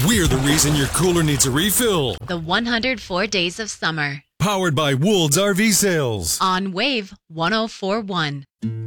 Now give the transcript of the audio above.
We're the reason your cooler needs a refill. The 104 Days of Summer. Powered by Woold's RV Sales. On Wave 1041.